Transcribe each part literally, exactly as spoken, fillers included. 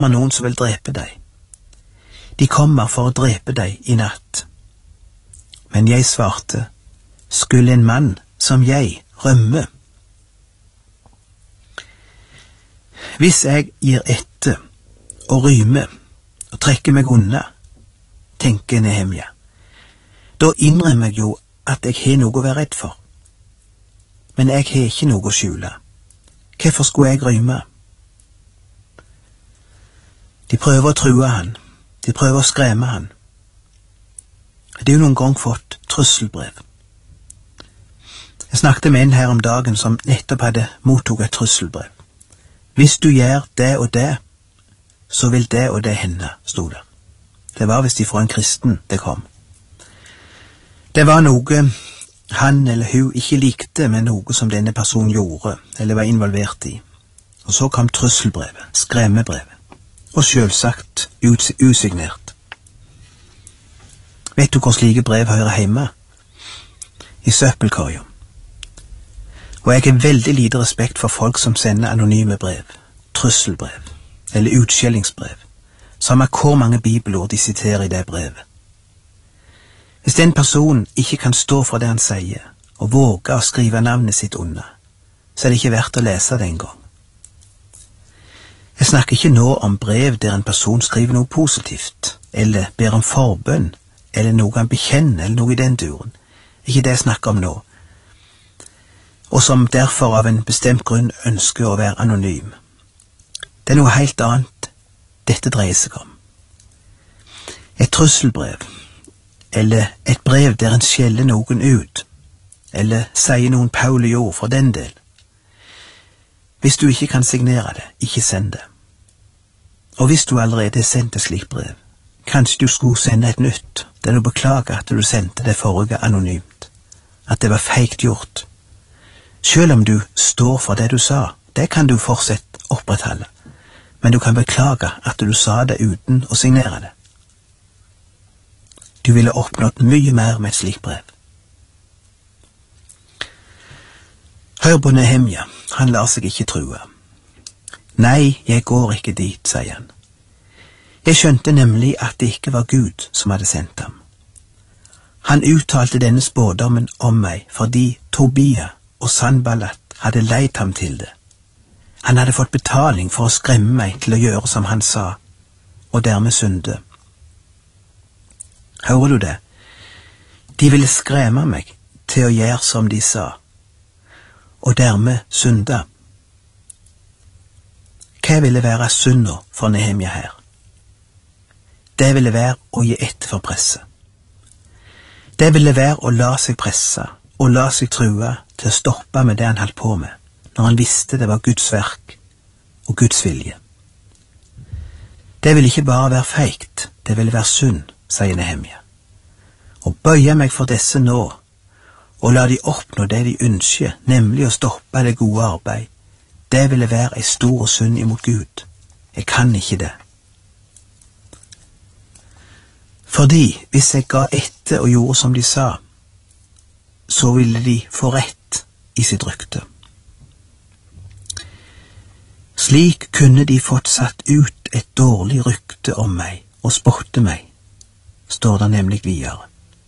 kommer noen som vil drepe deg. De kommer for å drepe deg i natt. Men jeg svarte, skulle en mann som jeg rømme? Hvis jeg gir etter og rymer og trekker meg unna, tenker Nehemja, da innrømmer jeg jo at jeg har noe å være redd for. Men jeg har ikke noe å skjule. Hvorfor skulle jeg rømme? De prøver å true han. De prøver å skremme han. Det er jo noen gang fått trusselbrev. Jeg snakket med en her om dagen som nettopp hadde mottog et trusselbrev. Hvis du gjør det og det, så vil det og det hende, stod der. Det var visst ifra en kristen det kom. Det var noe han eller hun ikke likte med noe som denne personen gjorde, eller var involvert i. Og så kom trusselbrevet, skremmebrevet, og selvsagt usignert. Vet du hvor slike brev hører hjemme? I søppelkorgen. Og jeg har veldig lite respekt for folk som sender anonyme brev, trusselbrev, eller utskjellingsbrev, samme hvor mange bibelord de siterer i det brevet. Hvis den personen ikke kan stå for det han sier, og våge å skrive navnet sitt under, så er det ikke verdt å lese det engang. Jeg snakker ikke nå om brev der en person skriver noe positivt, eller ber om forbønn, eller noe han bekjenner, eller noe i den duren. Ikke det jeg snakker om nå. Og som derfor av en bestemt grunn ønsker å være anonym. Det er noe helt annet dette dreier seg om. Et trusselbrev, eller et brev der en skjeller noen ut, eller sier noen paule ord for den del. Hvis du ikke kan signere det, ikke send det. Og hvis du allerede har sendt et slikt brev, kanskje du skulle sende et nytt, der du beklager at du sendte det forrige anonymt, at det var feigt gjort. Selv om du står for det du sa, det kan du fortsatt opprettholde, men du kan beklage at du sa det uten å signere det. Du ville oppnått mye mer med et slikt brev. Hør på Nehemja, han lar seg ikke true. Nei, jeg går ikke dit, sier han. Jeg skjønte nemlig at det ikke var Gud som hadde sendt ham. Han uttalte denne spådommen om meg fordi Tobia og Sanballat hadde leid ham til det. Han hadde fått betaling for å skremme meg til å gjøre som han sa, og dermed synde. Hører du det? De ville skremme meg til å gjøre som de sa, og dermed synde. Hva ville være synda for Nehemja her? Det ville være å gi etter for presset. Det ville være å la seg presse og la seg true til å stoppe med det han holdt på med, når han visste det var Guds verk og Guds vilje. Det ville ikke bare være feigt, det ville være synd, sier Nehemja. Å bøye meg for disse nå, og la de oppnå det de ønsker, nemlig å stoppe det gode arbeid, det ville være en stor synd imot Gud. Jeg kan ikke det. Fordi hvis jeg ga etter og gjorde som de sa, så ville de få rett i sitt rykte. Slik kunne de fått satt ut et dårlig rykte om meg og spotte meg, står det nemlig videre.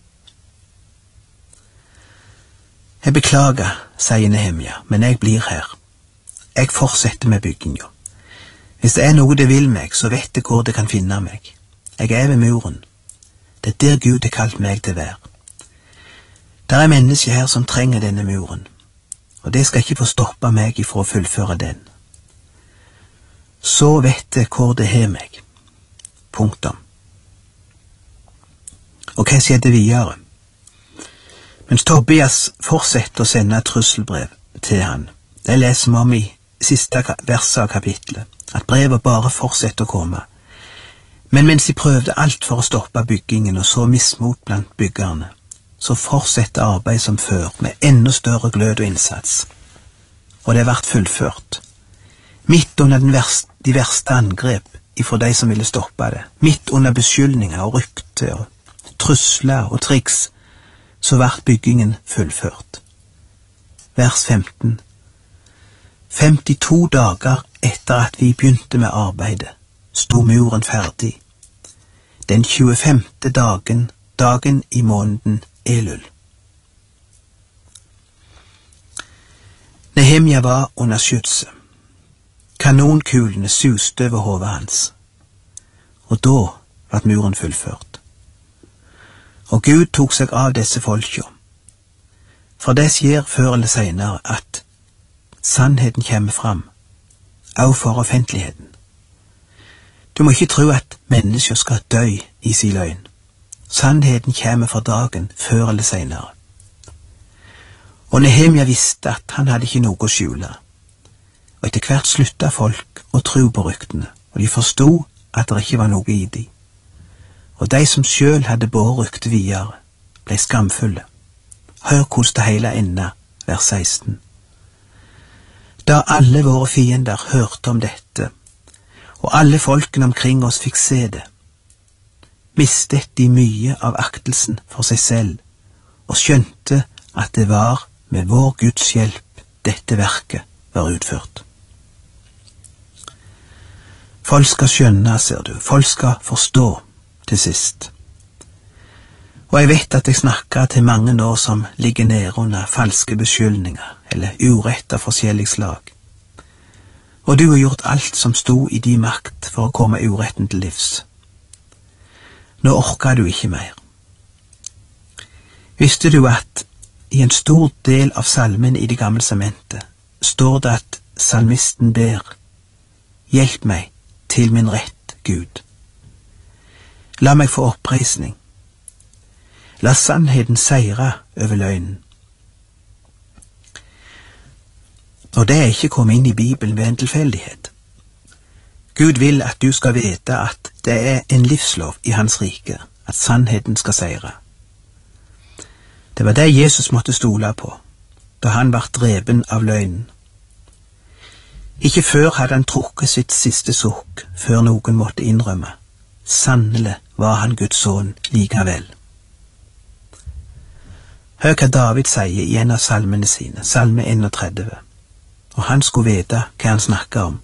Jeg beklager, sier Nehemja, men jeg blir her. Jeg fortsetter med bygginga. Hvis det er noe det vil meg, så vet jeg hvor det kan finne meg. Jeg er ved muren. Det er der Gud har kalt meg til vær. Det er mennesker her som trenger denne muren, og det skal ikke få stoppe meg ifra å fullføre den. Så vet jeg hvor det har meg. Punktum. Og hva skjedde videre? Mens Tobias fortsetter å sende trusselbrev til han, det leser vi om i siste verset av kapitlet, at brevet bare fortsetter å komme. Men mens de prøvde alt for å stoppe byggingen og så mismot blant byggerne, så fortsetter arbeid som før med enda større glød og innsats. Og det ble fullført. Midt under den verste, de verste angrep ifra de som ville stoppe det, midt under beskyldninger og rykte og trusler og triks, så ble byggingen fullført. Vers femten. femtito dager etter at vi begynte med arbeidet, sto muren ferdig. Den tjuefemte dagen, dagen i måneden Elul. Nehemia var under skytset. Kanonkulene suste over hodet hans. Og da ble muren fullført. Og Gud tok seg av disse folka. For det skjer før eller senere at sannheten kommer fram, også for offentligheten. Du må ikke tro at mennesker skal dø i sin løgn. Sannheten kommer for dagen før eller senere. Og Nehemia visste at han hadde ikke noe å skjule. Og etter hvert sluttet folk å tro på ryktene, og de forstod at det ikke var noe i dem. Og de som selv hadde båret ryktet videre, ble skamfulle. Hør hvordan det hele enda, vers seksten. Da alle våre fiender hørte om dette, og alle folkene omkring oss fikk se det, mistet de mye av aktelsen for seg selv, og skjønte at det var med vår Guds hjelp dette verket var utført. Folk skal skjønne, ser du, folk skal forstå til sist. Og jeg vet at jeg snakker til mange nå som ligger nede under falske beskyldninger, eller urett av forskjellig slag. Og du har gjort alt som sto i din makt for å komme uretten til livs. Nå orker du ikke mer. Visste du at i en stor del av salmen i Det gamle testamentet står det at salmisten ber: Hjelp meg til min rett, Gud. La meg få oppreisning. La sannheten seire over løgnen. Og det er ikke kommet inn i Bibelen ved en tilfeldighet. Gud vil at du skal vite at det er en livslov i hans rike, at sannheten skal seire. Det var det Jesus måtte stole på, da han var drepen av løgnen. Ikke før hadde han trukket sitt siste sukk, før noen måtte innrømme. Sannelig var han Guds sønn likevel. Hør hva David sier i en av salmene sine, salme trettien, og han skulle vite hva han snakker om.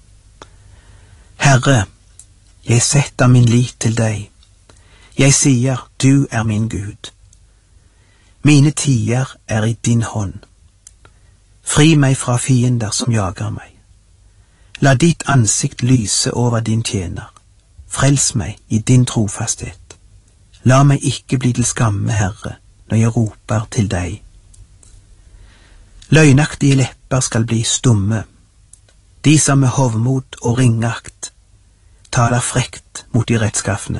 Herre, jeg setter min lit til deg. Jeg sier, du er min Gud. Mine tider er i din hånd. Fri meg fra fiender som jager meg. La ditt ansikt lyse over din tjener. Frels meg i din trofasthet. La meg ikke bli til skamme, Herre, når jeg roper til deg. Løgnaktige lepper skal bli stumme. De som med hovmod og ringakt taler frekt mot de rettskaffene.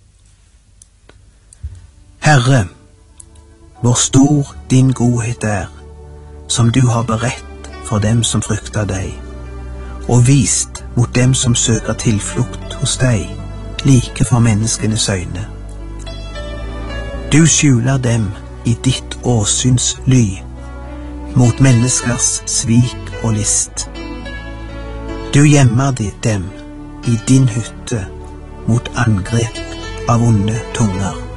Herre, hvor stor din godhet er, som du har beredt for dem som frykter deg, og vist mot dem som søker tilflukt hos deg, like for menneskenes øyne. Du skjuler dem i ditt åsyns ly, mot menneskers svik og list. Du gjemmer dem i din hytte mot angrep av onde tunger.